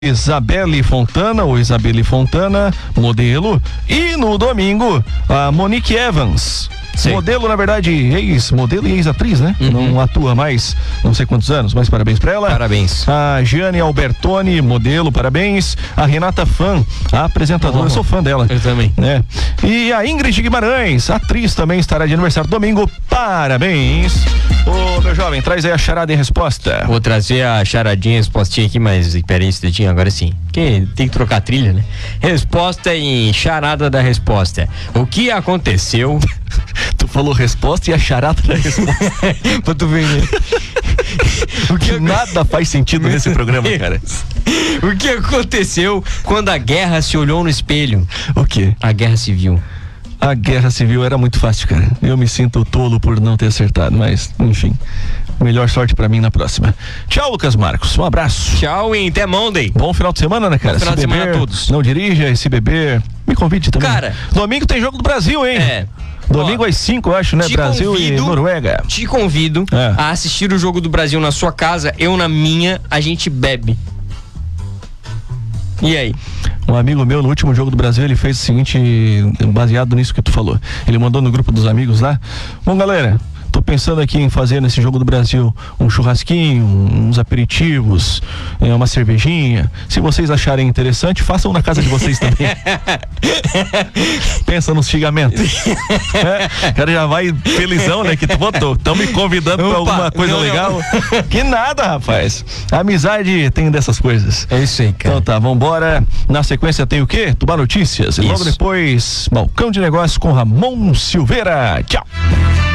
Isabelle Fontana, ou Isabelle Fontana, modelo. E no domingo, a Monique Evans. Sim. Modelo, na verdade, ex-modelo e ex-atriz, né? Não atua mais, não sei quantos anos, mas parabéns pra ela. Parabéns. A Giane Albertoni, modelo, parabéns. A Renata Fan, a apresentadora, eu sou fã dela. Eu também. Né? E a Ingrid Guimarães, atriz, também estará de aniversário domingo, parabéns. Ô, meu jovem, traz aí a charada e a resposta. Vou trazer a charadinha e a respostinha aqui, mas peraí, esse dedinho agora sim. Porque tem que trocar a trilha, né? Resposta em charada da resposta. O que aconteceu? Tu falou resposta e a charada da resposta. Pra tu ver, né? O que nada faz sentido nesse programa, cara. O que aconteceu quando a guerra se olhou no espelho? O quê? A guerra civil. A guerra civil era muito fácil, cara. Eu me sinto tolo por não ter acertado, mas, enfim. Melhor sorte pra mim na próxima. Tchau, Lucas Marcos. Um abraço. Tchau e até Monday. Bom final de semana, né, cara? Bom final de semana a todos. Não dirija, e se beber, me convide também. Cara, domingo tem jogo do Brasil, hein? É. Domingo às 5, eu acho, né? Brasil e Noruega. Te convido a assistir o jogo do Brasil na sua casa, eu na minha, a gente bebe. E aí? Um amigo meu, no último jogo do Brasil, ele fez o seguinte, baseado nisso que tu falou. Ele mandou no grupo dos amigos lá: bom, galera, tô pensando aqui em fazer nesse jogo do Brasil um churrasquinho, uns aperitivos, uma cervejinha. Se vocês acharem interessante, façam na casa de vocês também. Pensa nos xingamentos. O cara já vai felizão, né? Que tu botou. Estão me convidando pra alguma coisa legal. Que nada, rapaz. A amizade tem dessas coisas. É isso aí, cara. Então tá, vambora. Na sequência tem o quê? Tubar Notícias. E logo depois, Balcão de Negócios com Ramon Silveira. Tchau.